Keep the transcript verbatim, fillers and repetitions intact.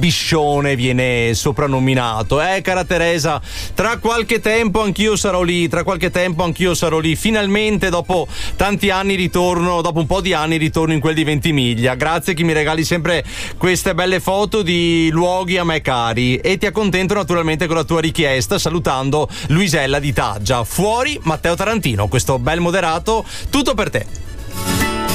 Biscione viene soprannominato. Eh, cara Teresa, tra qualche tempo anch'io sarò lì, tra qualche tempo anch'io sarò lì. Finalmente, dopo tanti anni, ritorno, dopo un po' di anni, ritorno in quel di Ventimiglia. Grazie che mi regali sempre queste belle foto di luoghi a me cari. E ti accontento naturalmente con la tua richiesta, salutando Luisella di Taggia. Fuori Matteo Tarantino, questo bel moderato, tutto per te.